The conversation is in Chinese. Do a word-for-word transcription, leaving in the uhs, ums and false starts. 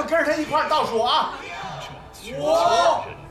跟着他一块儿倒数啊！五。